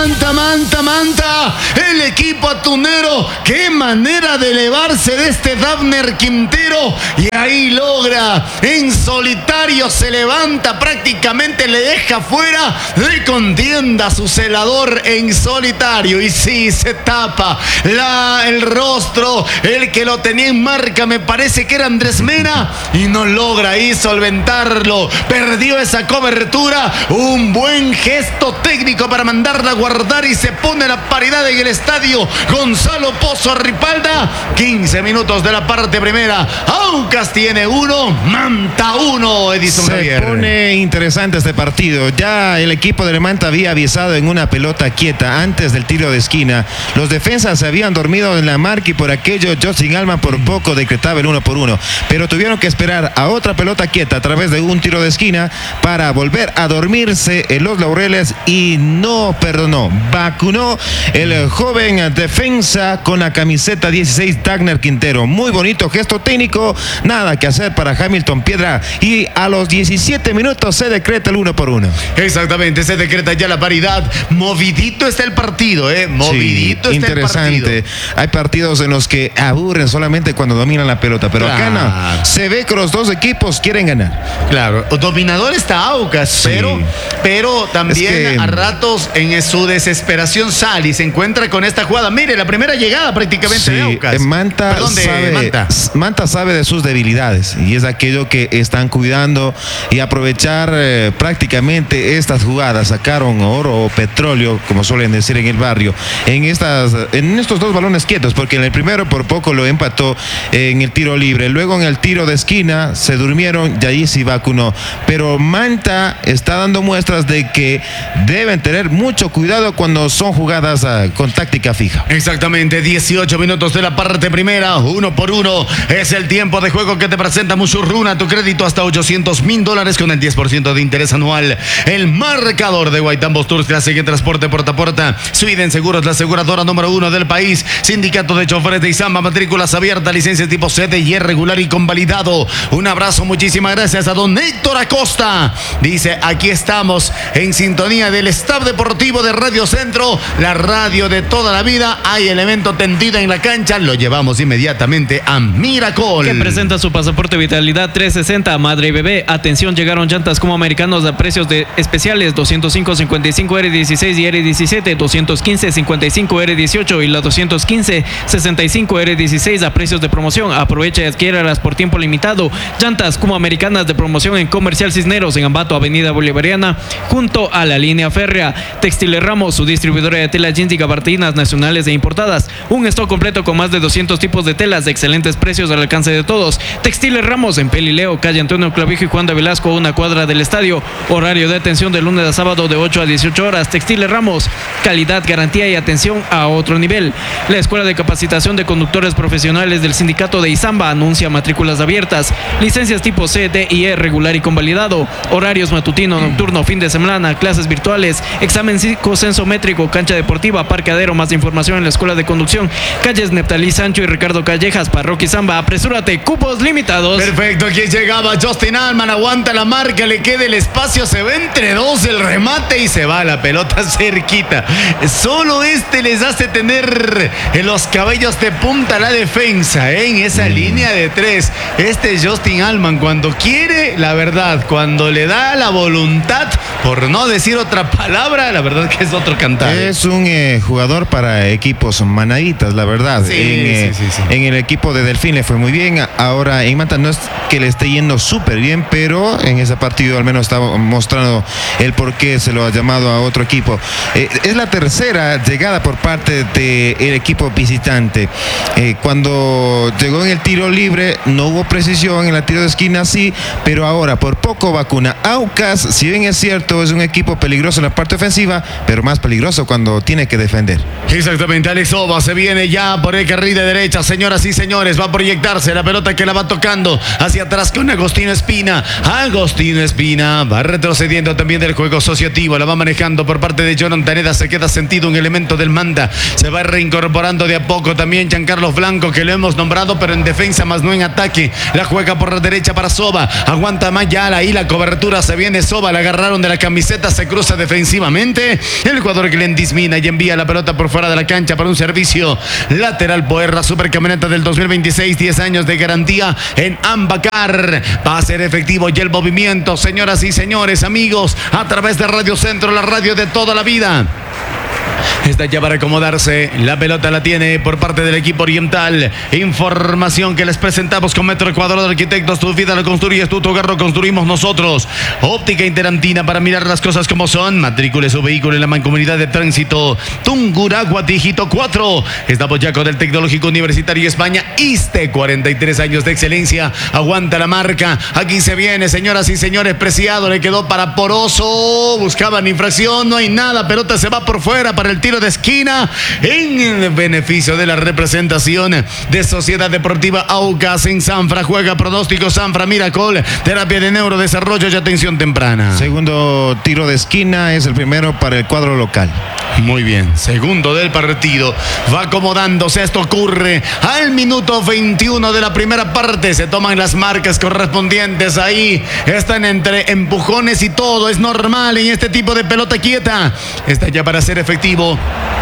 Manta, el equipo atunero, qué manera de elevarse de este Dafner Quintero, y ahí logra, en solitario se levanta, prácticamente le deja fuera de contienda a su celador en solitario, y sí, se tapa el rostro, el que lo tenía en marca me parece que era Andrés Mena, y no logra ahí solventarlo, perdió esa cobertura, un buen gesto técnico para mandarla a guardar, y se pone la paridad en el estadio Gonzalo Pozo Ripalda. 15 minutos de la parte primera, Aucas tiene 1, Manta 1, Edison Javier. Se pone interesante este partido. Ya el equipo de Manta había avisado en una pelota quieta antes del tiro de esquina. Los defensas se habían dormido en la marca y por aquello Justin Alman por poco decretaba el 1-1, pero tuvieron que esperar a otra pelota quieta a través de un tiro de esquina para volver a dormirse en los laureles, y no perdonó. Vacunó el joven defensa con la camiseta 16, Dafner Quintero. Muy bonito gesto técnico, nada que hacer para Hamilton Piedra, y a los 17 minutos se decreta el 1-1. Exactamente, se decreta ya la paridad. Movidito está el partido, movidito sí, está interesante. el partido. Hay partidos en los que aburren solamente cuando dominan la pelota, pero claro, acá no. Se ve que los dos equipos quieren ganar. Claro, dominador está Aucas, sí, pero también es que a ratos en su desesperación sale y se encuentra con esta jugada. Mire, la primera llegada prácticamente sí, de Aucas. Manta sabe de sus debilidades, y es aquello que están cuidando y aprovechar prácticamente estas jugadas. Sacaron oro o petróleo, como suelen decir en el barrio, en estos dos balones quietos, porque en el primero por poco lo empató en el tiro libre, luego en el tiro de esquina se durmieron y ahí sí vacunó. Pero Manta está dando muestras de que deben tener mucho cuidado cuando son jugadas con táctica fija. Exactamente, 18 minutos de la parte primera, 1-1 es el tiempo de juego que te presenta Musurruna, tu crédito hasta $800,000 con el 10% de interés anual. El marcador de Guaitambos Tours, clase en transporte puerta a puerta. Sweden Seguros, la aseguradora número 1 del país. Sindicato de Choferes de Izamba, matrículas abiertas, licencias tipo CDI regular y convalidado. Un abrazo, muchísimas gracias a don Héctor Acosta. Dice, aquí estamos en sintonía del staff deportivo de Radio Centro, la radio de toda la vida. Hay elemento tendido en la cancha, lo llevamos inmediatamente a Miracol, que presenta su pasaporte Vitalidad 360, madre y bebé. Atención, llegaron llantas como americanos a precios especiales, 205, 55, R16 y R17, 215, 55, R18 y la 215, 65, R16 a precios de promoción. Aprovecha y adquiéralas por tiempo limitado. Llantas como americanas de promoción en Comercial Cisneros, en Ambato, Avenida Bolivariana, junto a la línea férrea. Textiles Ramos, su distribuidora de telas jeans y gabardinas nacionales e importadas. Un stock completo con más de 200 tipos de telas de excelentes precios al alcance de todos. Textiles Ramos en Pelileo, calle Antonio Clavijo y Juan de Velasco, una cuadra del estadio. Horario de atención de lunes a sábado de 8 a 18 horas. Textiles Ramos, calidad, garantía y atención a otro nivel. La Escuela de Capacitación de Conductores Profesionales del Sindicato de Izamba anuncia matrículas abiertas. Licencias tipo C, D y E regular y convalidado. Horarios matutino, nocturno, fin de semana, clases virtuales, examen psicosensométrico, cancha deportiva, parqueadero. Más información en la Escuela de Conducción, calles Neptalí Sancho y Ricardo Callejas, Parroquia Izamba. Apresúrate, cupos limitados. Perfecto, aquí llegaba Justin Alman, aguanta la marca, le queda el espacio, se ve entre dos el remate y se va la pelota cerquita. Solo les hace tener en los cabellos de punta la defensa, en esa línea de tres. Justin Alman, cuando quiere, la verdad, cuando le da la voluntad, por no decir otra palabra, la verdad que es otro cantar. Es un jugador para equipos manaditas, la verdad. Sí, en el equipo de Delfín le fue muy bien. Ahora en Manta no es que le esté yendo súper bien, pero en ese partido al menos está mostrando el por qué se lo ha llamado a otro equipo. Es la tercera llegada por parte del equipo visitante. Cuando llegó en el tiro libre no hubo precisión, en el tiro de esquina sí, pero ahora por poco vacuna. Aucas, si bien es cierto, es un equipo peligroso en la parte ofensiva, pero más peligroso cuando tiene que defender. Exactamente, Alex Oba se viene ya por el carril de derecha, señoras y señores, va a proyectarse la pelota que la va tocando hacia atrás con Agostino Espina. Agostino Espina va retrocediendo también del juego asociativo, la va manejando por parte de John Taneda, se queda sentido un elemento del Manta, se va reincorporando de a poco también Giancarlo Blanco, que lo hemos nombrado pero en defensa más no en ataque, la juega por la derecha para Soba, aguanta Mayala y la cobertura, se viene Soba, la agarraron de la camiseta se cruza defensivamente. El jugador Glendis Mina y envía la pelota por fuera de la cancha para un servicio lateral. Poerra, supercamioneta del 2026, 10 años de garantía en Ambacar. Va a ser efectivo y el movimiento, señoras y señores, amigos, a través de Radio Centro, la radio de toda la vida. Está ya para acomodarse. La pelota la tiene por parte del equipo oriental. Información que les presentamos con Metro Ecuador de Arquitectos. Tu vida la construyes tú, tu hogar lo construimos nosotros. Óptica Interantina para mirar las cosas como son. Matricule su vehículo en la mancomunidad de tránsito Tungurahua, dígito 4. Estamos ya con el Tecnológico Universitario España. ISTE, 43 años de excelencia. Aguanta la marca. Aquí se viene, señoras y señores. Preciado le quedó para Poroso. Buscaban infracción. No hay nada. Pelota se va por fuera para el tiro de esquina en beneficio de la representación de Sociedad Deportiva Aucas en Sanfra. Juega pronóstico Sanfra Miracol, terapia de neurodesarrollo y atención temprana. Segundo tiro de esquina es el primero para el cuadro local. Muy bien, segundo del partido. Va acomodándose, esto ocurre al minuto 21 de la primera parte. Se toman las marcas correspondientes ahí. Están entre empujones y todo. Es normal en este tipo de pelota quieta. Está ya para ser efectivo.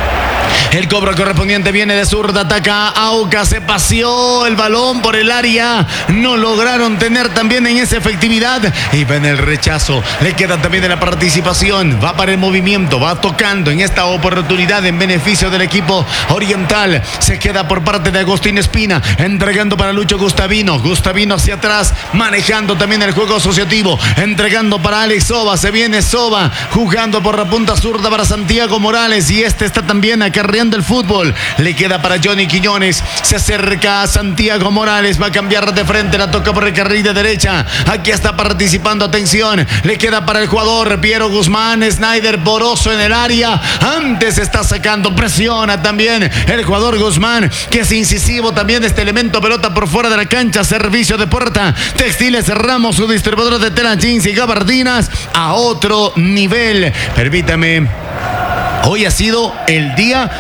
El cobro correspondiente viene de zurda, ataca Aucas, se paseó el balón por el área, no lograron tener también en esa efectividad y ven el rechazo, le queda también de la participación, va para el movimiento, va tocando en esta oportunidad en beneficio del equipo oriental, se queda por parte de Agustín Espina, entregando para Lucho Gustavino, Gustavino hacia atrás, manejando también el juego asociativo, entregando para Alex Soba, se viene Soba, jugando por la punta zurda para Santiago Morales y este está también acarreando el fútbol, le queda para Johnny Quiñones, se acerca a Santiago Morales, va a cambiar de frente, la toca por el carril de derecha, aquí está participando, atención, le queda para el jugador Piero Guzmán, Snyder Poroso en el área, antes está sacando, presiona también el jugador Guzmán, que es incisivo también este elemento, pelota por fuera de la cancha, servicio de puerta, Textiles Ramos, su distribuidor de tela, jeans y gabardinas, a otro nivel, permítame. Hoy ha sido el día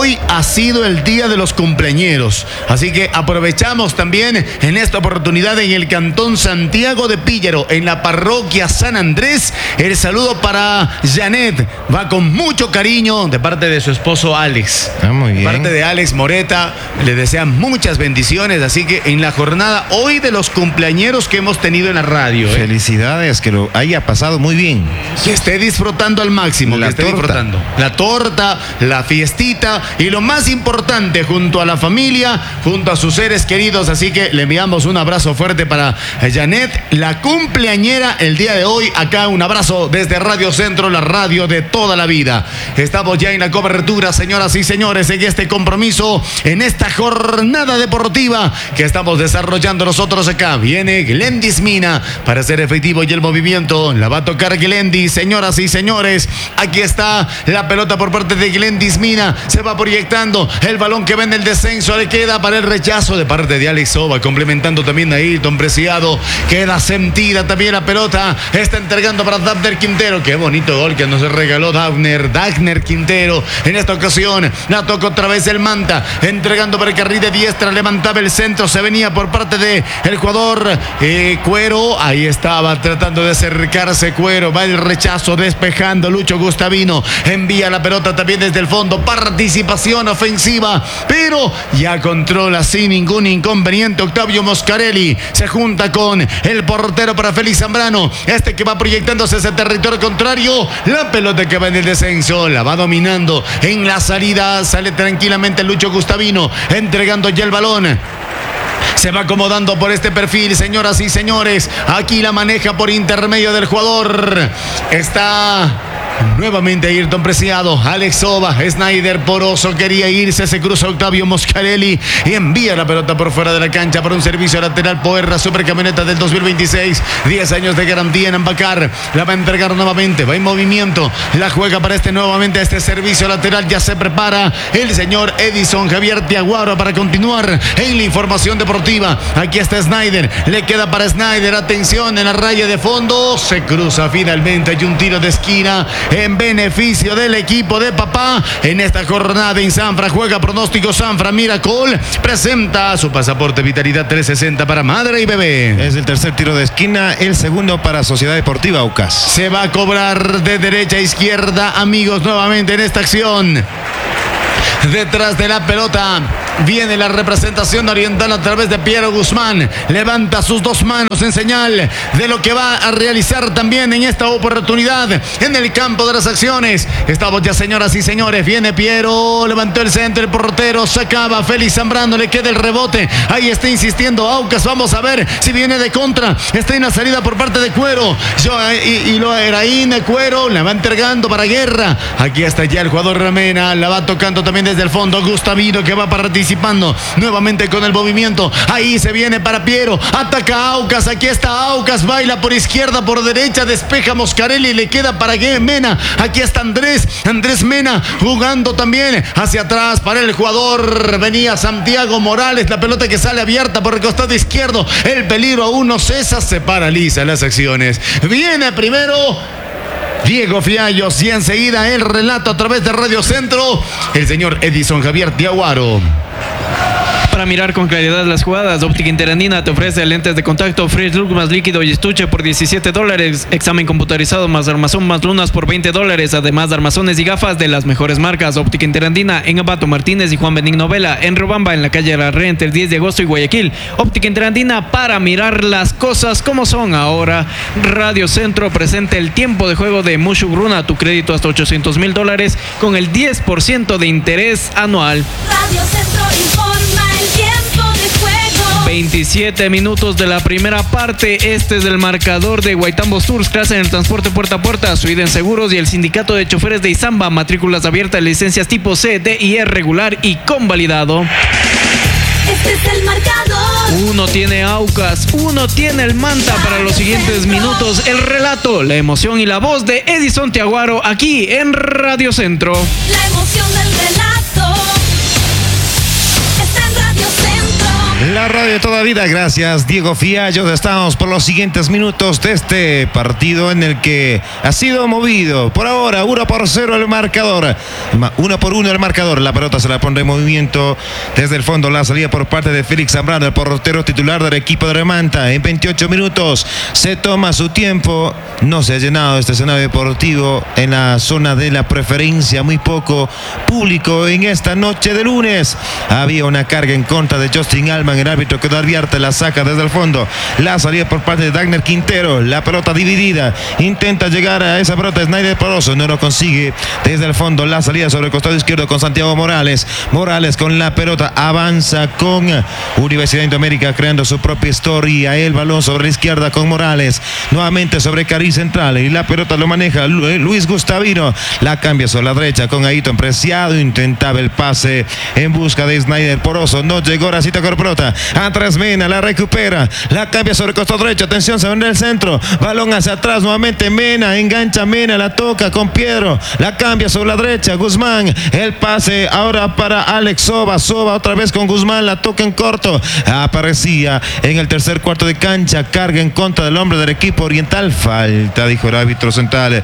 de los cumpleañeros. Así que aprovechamos también en esta oportunidad en el Cantón Santiago de Píllaro, en la parroquia San Andrés. El saludo para Janet. Va con mucho cariño de parte de su esposo Alex. Muy bien. De parte de Alex Moreta. Le desean muchas bendiciones. Así que en la jornada hoy de los cumpleañeros que hemos tenido en la radio. Felicidades, que lo haya pasado muy bien. Que esté disfrutando al máximo. La torta, la fiestita y lo más importante, junto a la familia, junto a sus seres queridos. Así que le enviamos un abrazo fuerte para Janet, la cumpleañera el día de hoy. Acá un abrazo desde Radio Centro, la radio de toda la vida. Estamos ya en la cobertura, señoras y señores, en este compromiso, en esta jornada deportiva que estamos desarrollando nosotros acá. Viene Glendis Mina para hacer efectivo y el movimiento. La va a tocar Glendis, señoras y señores. Aquí está la pelota por parte de Glendis Mina, se va proyectando el balón que va en el descenso, le queda para el rechazo de parte de Alex Soba, complementando también a Ayrton Preciado, queda sentida también la pelota, está entregando para Dagner Quintero, qué bonito gol que nos regaló Dagner Quintero, en esta ocasión la toca otra vez el Manta, entregando para el carril de diestra, levantaba el centro, se venía por parte de el jugador Cuero, ahí estaba tratando de acercarse Cuero, va el rechazo, despejando Lucho Gustavino, envía la pelota también desde el fondo, participación ofensiva, pero ya controla sin ningún inconveniente Octavio Moscarelli, se junta con el portero para Félix Zambrano, este que va proyectándose hacia el territorio contrario, la pelota que va en el descenso, la va dominando en la salida, sale tranquilamente Lucho Gustavino, entregando ya el balón. Se va acomodando por este perfil, señoras y señores. Aquí la maneja por intermedio del jugador. Está nuevamente Ayrton Preciado, Alex Soba, Snyder Poroso quería irse, se cruza Octavio Moscarelli y envía la pelota por fuera de la cancha para un servicio lateral. Poerra, supercamioneta del 2026, 10 años de garantía en Ambacar, la va a entregar nuevamente, va en movimiento, la juega para nuevamente este servicio lateral, ya se prepara el señor Edison Javier Tiaguaro para continuar en la información deportiva. Aquí está Snyder, le queda para Snyder, atención en la raya de fondo, se cruza finalmente, hay un tiro de esquina en beneficio del equipo de papá. En esta jornada en Sanfra juega pronóstico Sanfra Miracle. Presenta su pasaporte Vitalidad 360 para madre y bebé. Es el tercer tiro de esquina, el segundo para Sociedad Deportiva Aucas. Se va a cobrar de derecha a izquierda, amigos, nuevamente en esta acción. Detrás de la pelota viene la representación oriental a través de Piero Guzmán. Levanta sus dos manos en señal de lo que va a realizar también en esta oportunidad en el campo de las acciones. Estamos ya, señoras y señores. Viene Piero, levantó el centro, el portero sacaba. Félix Zambrano, le queda el rebote. Ahí está insistiendo Aucas. Vamos a ver si viene de contra. Está en la salida por parte de Cuero. Lo Eraín, Cuero, la va entregando para Guerra. Aquí está ya el jugador Mena. La va tocando también desde el fondo Gustavino, que va participando nuevamente con el movimiento. Ahí se viene para Piero, ataca Aucas, aquí está Aucas, baila por izquierda, por derecha, despeja Moscarelli, le queda para Mena. Aquí está Andrés Mena jugando también hacia atrás para el jugador. Venía Santiago Morales, la pelota que sale abierta por el costado izquierdo. El peligro aún no cesa, se paraliza las acciones. Viene primero Diego Fiallos y enseguida el relato a través de Radio Centro, el señor Edison Javier Diaguaro. Para mirar con claridad las jugadas, Óptica Interandina te ofrece lentes de contacto, Fresh Look más líquido y estuche por $17, examen computarizado más armazón más lunas por $20, además de armazones y gafas de las mejores marcas. Óptica Interandina en Abato Martínez y Juan Benigno Vela, en Robamba, en la calle La Red, entre el 10 de agosto y Guayaquil. Óptica Interandina, para mirar las cosas como son. Ahora Radio Centro presenta el tiempo de juego de Mushu Gruna, tu crédito hasta $800,000 con el 10% de interés anual. Radio Centro informa el tiempo de juego. 27 minutos de la primera parte. Este es el marcador de Guaitambos Tours, clase en el transporte puerta a puerta, Suiden Seguros y el sindicato de choferes de Izamba. Matrículas abiertas, licencias tipo C, D y E regular y convalidado. Este es el marcador. Uno tiene Aucas, uno tiene el Manta. Para los siguientes minutos, el relato, la emoción y la voz de Edison Tiaguaro aquí en Radio Centro. La emoción del relato está en Radio Centro. La radio de toda vida, gracias Diego Fiallos. Estamos por los siguientes minutos de este partido en el que ha sido movido por ahora 1-0 el marcador, 1-1 el marcador. La pelota se la pone en movimiento desde el fondo, la salida por parte de Félix Zambrano, el portero titular del equipo de Remanta. En 28 minutos se toma su tiempo. No se ha llenado este escenario deportivo en la zona de la preferencia, muy poco público en esta noche de lunes. Había una carga en contra de Justin Alman, el árbitro que advierte, la saca desde el fondo, la salida por parte de Dagner Quintero, la pelota dividida, intenta llegar a esa pelota Snyder Poroso, no lo consigue. Desde el fondo la salida sobre el costado izquierdo con Santiago Morales con la pelota avanza con Universidad Indoamérica creando su propia historia. El balón sobre la izquierda con Morales, nuevamente sobre carril central y la pelota lo maneja Luis Gustavino, la cambia sobre la derecha con Aito Preciado, intentaba el pase en busca de Snyder Poroso, no llegó, ahora sí tocó la pelota atrás, Mena la recupera, la cambia sobre el costado derecho, atención, se va en el centro, balón hacia atrás, nuevamente Mena, engancha Mena, la toca con Piedro, la cambia sobre la derecha, Guzmán, el pase ahora para Alex Soba otra vez con Guzmán, la toca en corto, aparecía en el tercer cuarto de cancha, carga en contra del hombre del equipo oriental, falta, dijo el árbitro central,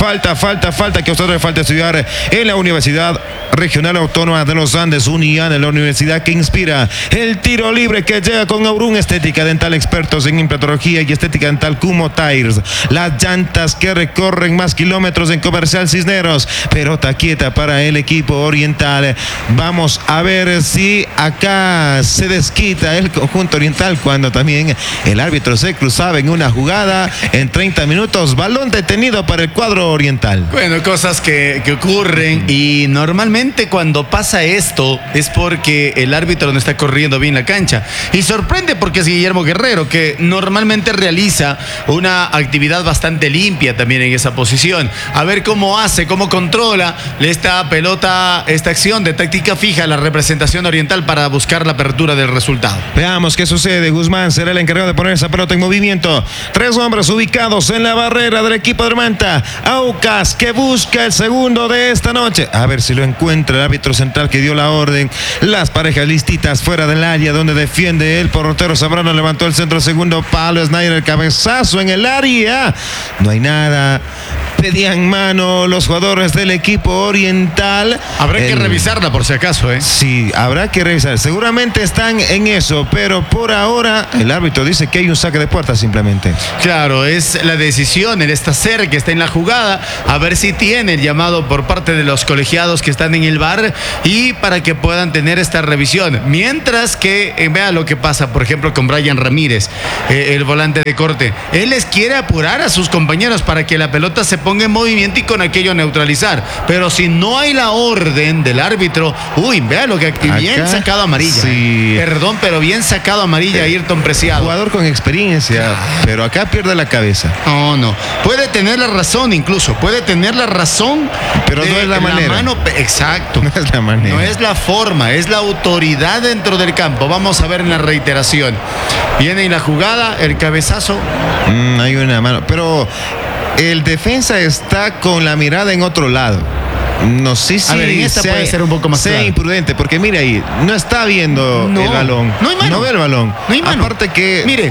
falta, que a usted le falta estudiar en la Universidad Regional Autónoma de los Andes, UNIAN, la universidad que inspira. El tiro libre que llega con Aurun Estética Dental, expertos en implantología y estética dental, Kumo Tires. Las llantas que recorren más kilómetros en Comercial Cisneros. Pelota quieta para el equipo oriental. Vamos a ver si acá se desquita el conjunto oriental cuando también el árbitro se cruzaba en una jugada en 30 minutos. Balón detenido para el cuadro oriental. Bueno, cosas que ocurren y normalmente cuando pasa esto es porque el árbitro no está corriendo bien la cancha. Y sorprende porque es Guillermo Guerrero, que normalmente realiza una actividad bastante limpia también en esa posición. A ver cómo hace, cómo controla esta pelota, esta acción de táctica fija, la representación oriental para buscar la apertura del resultado. Veamos qué sucede. Guzmán será el encargado de poner esa pelota en movimiento. 3 hombres ubicados en la barrera del equipo de Manta. Aucas que busca el segundo de esta noche. A ver si lo encuentra el árbitro central que dio la orden. Las parejas listitas fuera del área donde defiende el portero Zambrano, levantó el centro, segundo palo, Snyder, el cabezazo en el área. No hay nada. pedían mano los jugadores del equipo oriental. Habrá que revisarla por si acaso, ¿eh? Sí, habrá que revisar. Seguramente están en eso, pero por ahora el árbitro dice que hay un saque de puerta simplemente. Claro, es la decisión, él está cerca, está en la jugada, a ver si tiene el llamado por parte de los colegiados que están en el VAR y para que puedan tener esta revisión. Mientras que, vea lo que pasa, por ejemplo, con Brian Ramírez, el volante de corte. Él les quiere apurar a sus compañeros para que la pelota se ponga en movimiento y con aquello neutralizar. Pero si no hay la orden del árbitro, vea lo que bien Acá, sacado amarilla. sí. Perdón, pero bien sacado amarilla Ayrton Preciado. Jugador con experiencia, pero acá pierde la cabeza. No. Puede tener la razón incluso, puede tener la razón. Pero no es la manera. Exacto. No es la manera. No es la forma, es la autoridad dentro del campo. Vamos a ver en la reiteración. Viene en la jugada, el cabezazo. Hay una mano, pero el defensa está con la mirada en otro lado. No sé si A ver, en esta puede ser un poco más sea claro. imprudente, porque mire ahí, no está viendo el balón. No hay mano. No ve el balón. No hay mano. Aparte que Mire.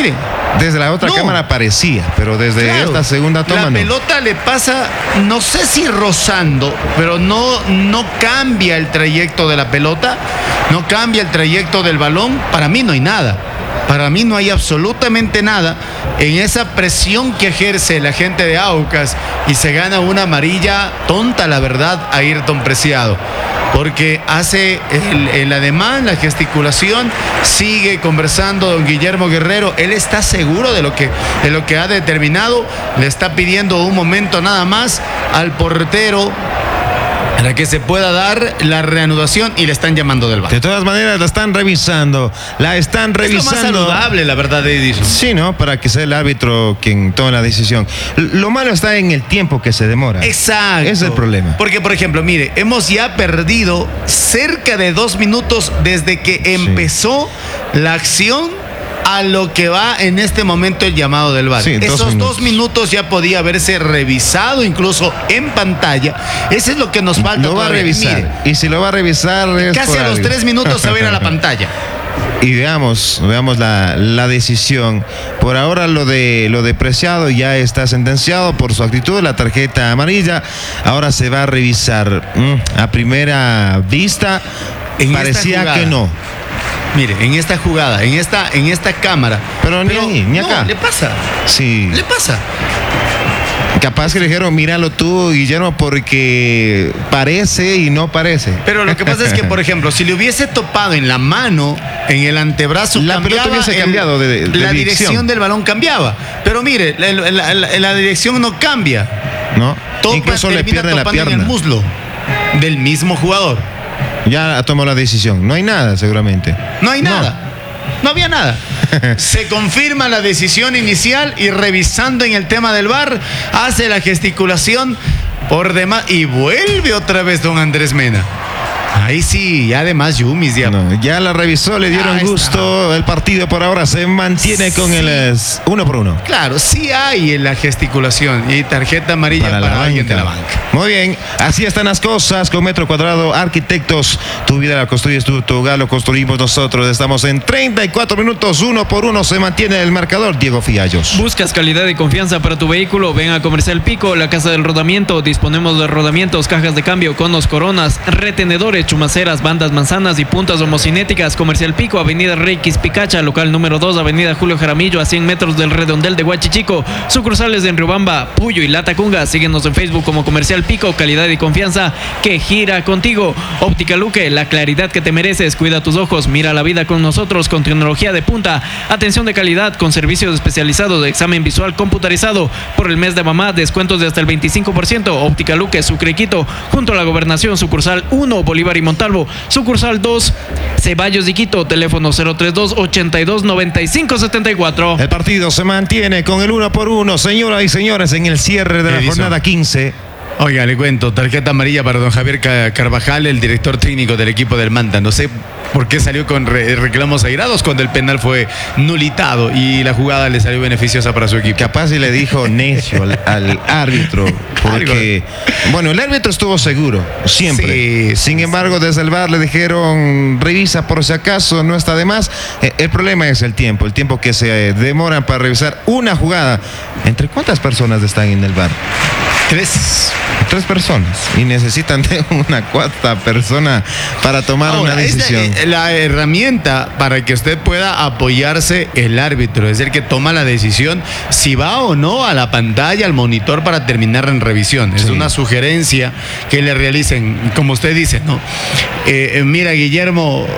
desde la otra No. cámara parecía, pero desde Claro, esta segunda toma la no. pelota le pasa, no sé si rozando, pero no cambia el trayecto de la pelota, no cambia el trayecto del balón. Para mí no hay nada. Para mí no hay absolutamente nada en esa presión que ejerce la gente de Aucas y se gana una amarilla tonta, la verdad, a Ayrton Preciado. Porque hace el ademán, la gesticulación, sigue conversando don Guillermo Guerrero. Él está seguro de lo que ha determinado. Le está pidiendo un momento nada más al portero para que se pueda dar la reanudación y le están llamando del VAR. De todas maneras la están revisando. Es lo más saludable, la verdad, Edison. Sí, ¿no? Para que sea el árbitro quien tome la decisión. Lo malo está en el tiempo que se demora. Exacto. Ese es el problema. Porque, por ejemplo, mire, hemos ya perdido cerca de 2 minutos desde que empezó la acción a lo que va en este momento el llamado del VAR. Sí, Esos 2 minutos ya podía haberse revisado incluso en pantalla. Eso es lo que nos falta. Lo va a todavía. revisar. Mire, Y si lo va a revisar es casi por a los algo. 3 minutos se va a ir a la pantalla. Y veamos la decisión. Por ahora lo de Preciado ya está sentenciado por su actitud, la tarjeta amarilla. Ahora se va a revisar. A primera vista En esta parecía jugada. que no. Mire, en esta jugada, en esta cámara. Pero ni ahí, ni acá. No, le pasa. Sí. Le pasa. Capaz que le dijeron, míralo tú, Guillermo, porque parece y no parece. Pero lo que pasa es que, por ejemplo, si le hubiese topado en la mano, en el antebrazo, La pelota cambiaba hubiese cambiado de la dirección. dirección del balón cambiaba. Pero mire, la dirección no cambia. ¿No? Topa, Incluso le termina pierde la topando en pierna. el muslo del mismo jugador. Ya tomó la decisión. No hay nada, seguramente. No hay nada. No había nada. Se confirma la decisión inicial y revisando en el tema del VAR, hace la gesticulación por demás y vuelve otra vez don Andrés Mena. Ahí sí, ya además Yumis ya. No, ya la revisó, le dieron Ahí está. gusto. El partido por ahora se mantiene con Sí. el 1-1. Claro, sí hay en la gesticulación y tarjeta amarilla para alguien de la banca. Muy bien, así están las cosas con Metro Cuadrado Arquitectos. Tu vida la construyes tú, tu hogar lo construimos nosotros. Estamos en 34 minutos, 1-1 se mantiene el marcador. Diego Fiallos. ¿Buscas calidad y confianza para tu vehículo? Ven a Comercial Pico, la casa del rodamiento. Disponemos de rodamientos, cajas de cambio, conos, coronas, retenedores, chumaceras, bandas manzanas y puntas homocinéticas. Comercial Pico, Avenida Rey Quizpicacha, local número 2, Avenida Julio Jaramillo, a 100 metros del redondel de Huachichico. Sucursales en Riobamba, Puyo y Latacunga. Síguenos en Facebook como Comercial Pico, calidad y confianza que gira contigo. Óptica Luque, la claridad que te mereces. Cuida tus ojos, mira la vida con nosotros con tecnología de punta. Atención de calidad con servicios especializados de examen visual computarizado. Por el mes de mamá, descuentos de hasta el 25%. Óptica Luque, Sucre y Quito, junto a la Gobernación, sucursal 1, Bolívar y Montalvo. Sucursal 2, Ceballos y Quito, teléfono 032-8295-74. El partido se mantiene con el 1-1, señoras y señores, en el cierre de la Edison. jornada 15. Oiga, le cuento, tarjeta amarilla para don Javier Carvajal, el director técnico del equipo del Manta. No sé por qué salió con reclamos airados cuando el penal fue nulitado y la jugada le salió beneficiosa para su equipo. Capaz y le dijo necio al árbitro, porque, bueno, el árbitro estuvo seguro, siempre. Sí, Sin embargo, desde el VAR le dijeron, revisa por si acaso, no está de más. El problema es el tiempo que se demoran para revisar una jugada. ¿Entre cuántas personas están en el VAR? Tres personas y necesitan de una cuarta persona para tomar una decisión. Es la herramienta para que usted pueda apoyarse el árbitro, es el que toma la decisión si va o no a la pantalla, al monitor para terminar en revisión. Es una sugerencia que le realicen, como usted dice, ¿no? Mira, Guillermo,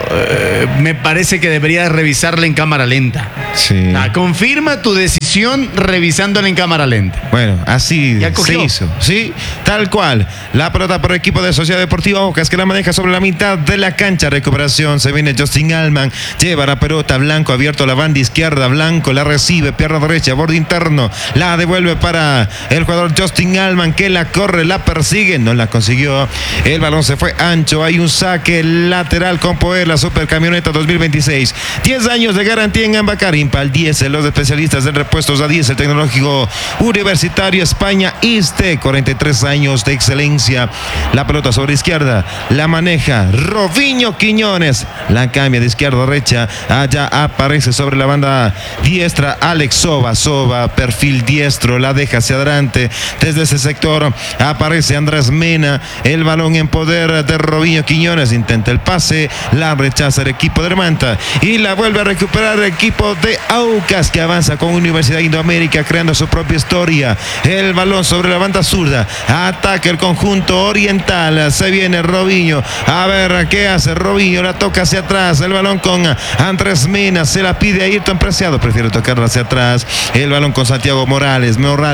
me parece que debería revisarla en cámara lenta. Sí. Confirma tu decisión revisándola en cámara lenta. Bueno, así Ya cogió. se hizo. Sí, tal cual. La pelota por el equipo de Sociedad Deportiva Aucas, que la maneja sobre la mitad de la cancha. Recuperación, se viene Justin Allman, lleva la pelota, Blanco abierto a la banda izquierda, Blanco la recibe, pierna derecha, borde interno, la devuelve para el jugador Justin Allman, que la corre, la persigue, no la consiguió. El balón se fue ancho, hay un saque lateral con Poder, la Supercamioneta 2026. 10 años de garantía en Ambacar, Impal 10, los especialistas de repuestos a 10, el tecnológico universitario España ISTE, 43 años de excelencia. La pelota sobre izquierda, la maneja Robinho Quiñones, la cambia de izquierda a derecha, allá aparece sobre la banda diestra Alex Soba, perfil diestro, la deja hacia adelante, desde ese sector aparece Andrés Mena, el balón en poder de Robinho Quiñones, intenta el pase, la rechaza el equipo de Manta y la vuelve a recuperar el equipo de Aucas, que avanza con Universidad Indoamérica creando su propia historia. El balón sobre la banda zurda, ataca el conjunto oriental, se viene Robinho, a ver qué hace Robinho, la toca hacia atrás, el balón con Andrés Mena, se la pide a Ayrton Preciado, prefiere tocarla hacia atrás, el balón con Santiago Morales,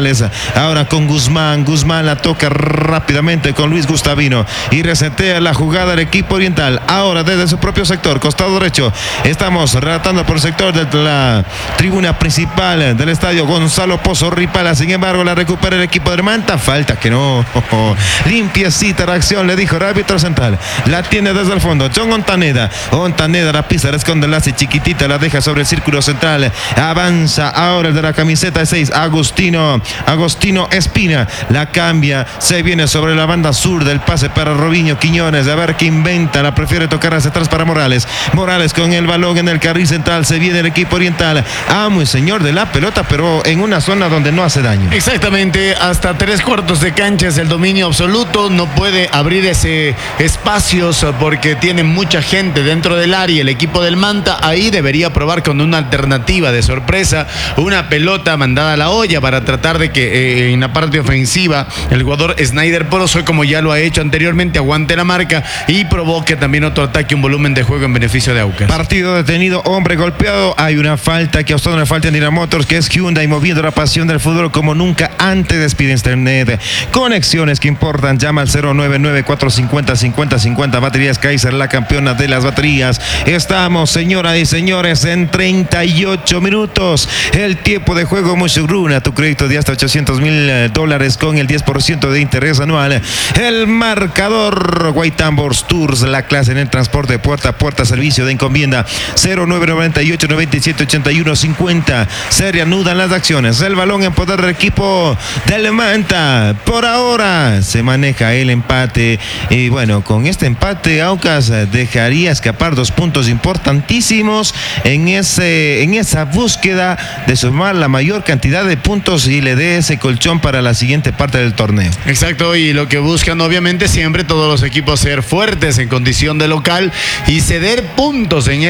ahora con Guzmán la toca rápidamente con Luis Gustavino y resetea la jugada del equipo oriental, ahora desde su propio sector, costado derecho, estamos relatando por el sector de la tribuna principal del estadio Gonzalo Pozo Ripala, sin embargo la recupera el equipo de Manta, falta que no, limpiecita la acción, le dijo el árbitro central, la tiene desde el fondo, John Ontaneda la pisa, la esconde, la hace chiquitita, la deja sobre el círculo central, avanza ahora el de la camiseta 6, Agostino Espina, la cambia, se viene sobre la banda sur del pase para Robinho Quiñones, a ver qué inventa, la prefiere tocar hacia atrás para Morales con el balón en el carril central, se viene el equipo oriental, amo y señor de la pelota, pero en una zona donde no hace daño. Exactamente, hasta 3/4 de cancha es el dominio absoluto, no puede abrir ese espacios porque tiene mucha gente dentro del área. El equipo del Manta ahí debería probar con una alternativa de sorpresa, una pelota mandada a la olla para tratar de que en la parte ofensiva el jugador Snyder Poroso, como ya lo ha hecho anteriormente, aguante la marca y provoque también otro ataque, un volumen de juego en beneficio de Aucas. Partido detenido, hombre golpeado, hay una falta que a usted no le falta en Ira Motors, que es Hyundai, moviendo la pasión del fútbol como nunca antes. Despide internet, conexiones que importan, llama al 099-450-5050, baterías Kaiser, la campeona de las baterías. Estamos, señoras y señores, en 38 minutos, el tiempo de juego Mushugruna, tu crédito de hasta $800,000 con el 10% de interés anual. El marcador White Tambors Tours, la clase en el transporte puerta a puerta, servicio de encomienda 0998-9781-50. Se reanudan las acciones, el balón en poder del equipo del Manta. Por ahora se maneja el empate y bueno, con este empate Aucas dejaría escapar 2 puntos importantísimos en esa búsqueda de sumar la mayor cantidad de puntos y le dé ese colchón para la siguiente parte del torneo. Exacto, y lo que buscan obviamente siempre todos los equipos ser fuertes en condición de local y ceder puntos en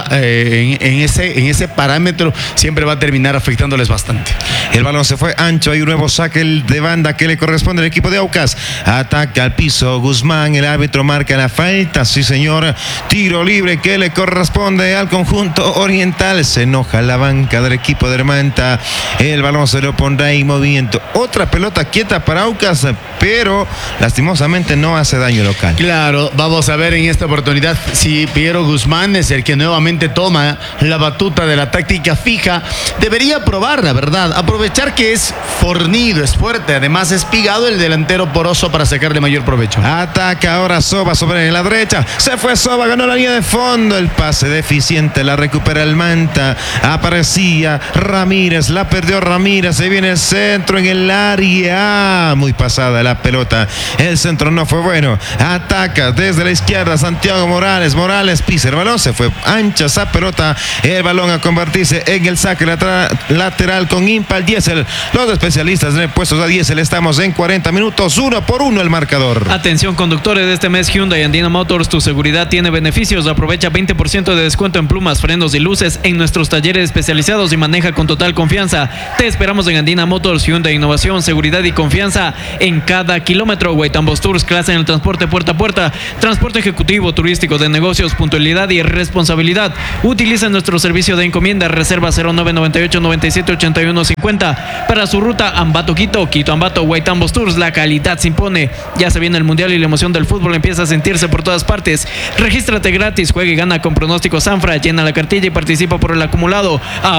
ese parámetro siempre va a terminar afectándoles bastante. El balón se fue ancho, hay un nuevo saque de banda que le corresponde al equipo de Aucas. Ataca al piso Guzmán, el árbitro marca la falta, sí señor, tiro libre que le corresponde al conjunto oriental. Se enoja la banca del equipo de Manta, el balón se lo pondrá en movimiento. Otra pelota quieta para Aucas, pero lastimosamente no hace daño local. Claro, vamos a ver en esta oportunidad si Piero Guzmán es el que nuevamente toma la batuta de la táctica fija. Debería probar, la verdad, aprovechar que es fornido, es fuerte, además es pigado lado el delantero Poroso para sacarle mayor provecho. Ataca ahora Soba sobre la derecha. Se fue Soba, ganó la línea de fondo. El pase deficiente, la recupera el Manta. Aparecía Ramírez, la perdió Ramírez. Se viene el centro en el área. Muy pasada la pelota. El centro no fue bueno. Ataca desde la izquierda Santiago Morales. Morales pisa el balón. Se fue ancha esa pelota. El balón a convertirse en el saque lateral con Impal Diesel. Los especialistas de puestos a Diesel. Estamos en 40 minutos. 1-1 el marcador. Atención conductores de este mes, Hyundai Andina Motors, tu seguridad tiene beneficios. Aprovecha 20% de descuento en plumas, frenos y luces en nuestros talleres especializados y maneja con total confianza. Te esperamos en Andina Motors. Hyundai, innovación, seguridad y confianza en cada kilómetro. Guaitambos Tours, clase en el transporte puerta a puerta, transporte ejecutivo, turístico, de negocios, puntualidad y responsabilidad. Utiliza nuestro servicio de encomienda. Reserva 0998 97 81 50 para su ruta Ambato-Quito, Quito-Ambato. Guaitambos Tours, la calidad se impone. Ya se viene el mundial y la emoción del fútbol empieza a sentirse por todas partes. Regístrate gratis, juega y gana con pronóstico Sanfra, llena la cartilla y participa por el acumulado.